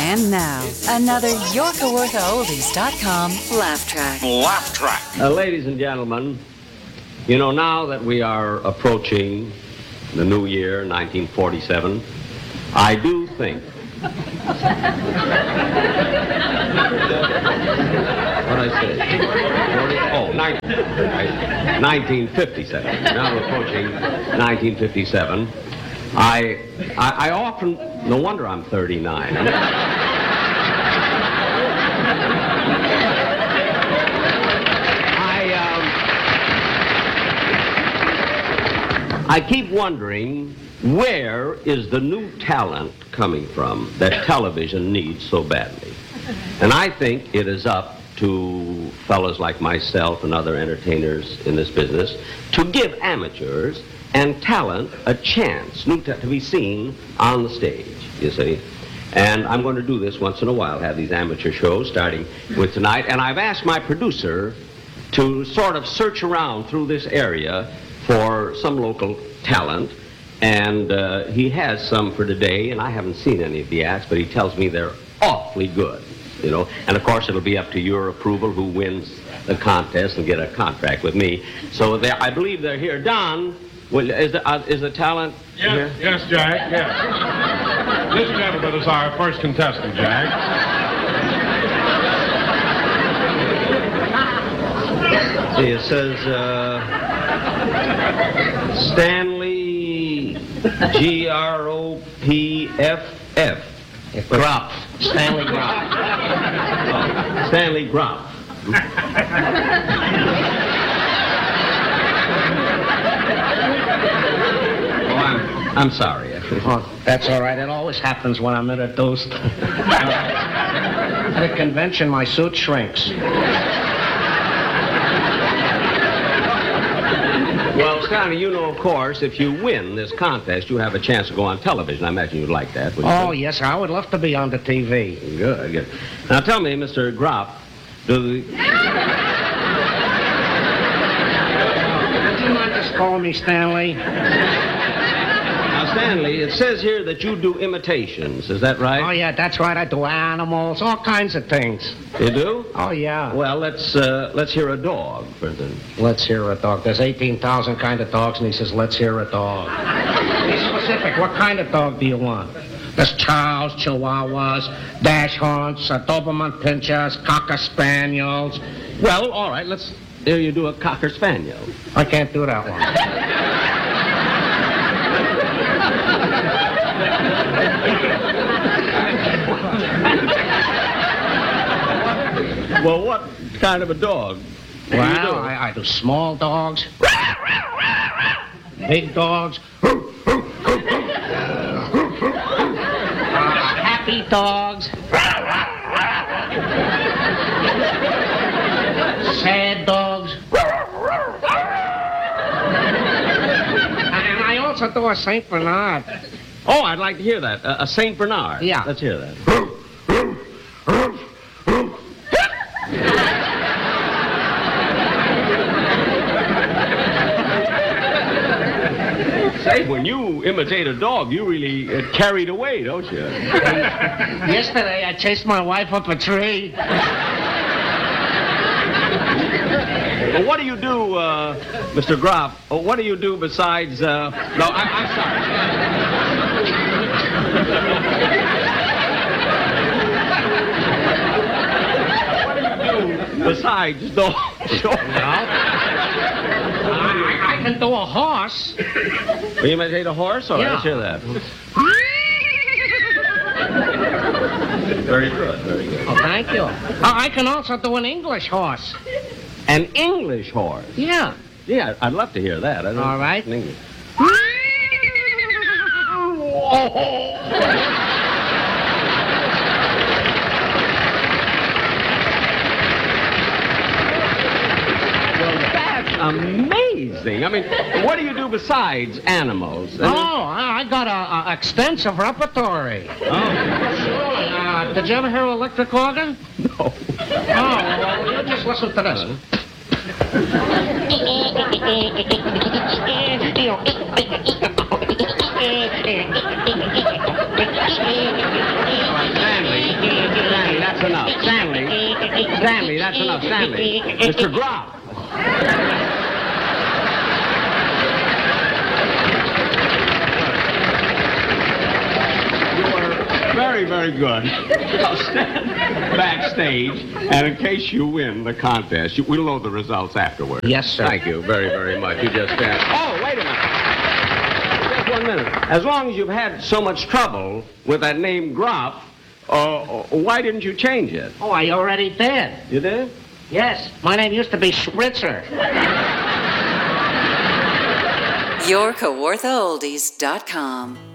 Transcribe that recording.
And now, another YorkaWorthaOldies.com laugh track. Laugh track. Ladies and gentlemen, you know, now that we are approaching the new year, 1947, I do think... What'd I say? 1957. Now we're approaching 1957. I often... No wonder I'm 39. I keep wondering, where is the new talent coming from that television needs so badly? And I think it is up to fellows like myself and other entertainers in this business to give amateurs and talent a chance to be seen on the stage, you see. And I'm going to do this once in a while, have these amateur shows starting with tonight. And I've asked my producer to sort of search around through this area for some local talent, and he has some for today, and I haven't seen any of the acts, but he tells me they're awfully good, you know. And of course it'll be up to your approval who wins the contest and get a contract with me. So I believe they're here. Don, is the talent here? Yes, Jack, yes. This gentleman is our first contestant, Jack. See, it says Stanley Groff. Groff. Stanley Groff. Oh, Stanley Groff. I'm sorry. Oh, that's all right. It always happens when I'm introduced. At a convention, my suit shrinks. Well, Stanley, you know, of course, if you win this contest, you have a chance to go on television. I imagine you'd like that, wouldn't you? Oh, yes, I would love to be on the TV. Good, good. Now, tell me, Mr. Groff, Would you mind just calling me Stanley? Now, Stanley, it says here that you do imitations. Is that right? Oh, yeah, that's right. I do animals, all kinds of things. You do? Oh, yeah. Well, let's hear a dog, for instance. Let's hear a dog. There's 18,000 kind of dogs, and he says, let's hear a dog. Be specific. What kind of dog do you want? There's Chows, Chihuahuas, Dachshunds, Doberman Pinschers, Cocker Spaniels. Well, all right, let's hear you do a Cocker Spaniel. I can't do that one. Well, what kind of a dog? Well, I do small dogs, big dogs, happy dogs, sad dogs, and I also do a Saint Bernard. Oh, I'd like to hear that. A Saint Bernard. Yeah. Let's hear that. Say, when you imitate a dog, you really get carried away, don't you? Yesterday, I chased my wife up a tree. Well, what do you do, Mr. Groff? What do you do besides... No, I'm sorry. What do you do besides dogs? I can do a horse. Will you imitate a horse? All right, Yeah. let's hear that. Very good, very good. Oh, thank you. I can also do an English horse. An English horse? Yeah. Yeah, I'd love to hear that. All right. In English. Well, that's amazing. I mean, what do you do besides animals? Oh, I got a extensive repertory. Oh. Sure. Did you ever hear Electric Organ? No. Oh, well, you just listen to this. Stanley, Stanley, that's enough. Stanley. Mr. Groff. Very, very good. I'll stand backstage, and in case you win the contest, we'll know the results afterwards. Yes, sir. Thank you very, very much. You just stand. Oh, wait a minute. Just 1 minute. As long as you've had so much trouble with that name Groff, why didn't you change it? Oh, I already did. You did? Yes, my name used to be Schwitzer. YourKawarthaOldies.com.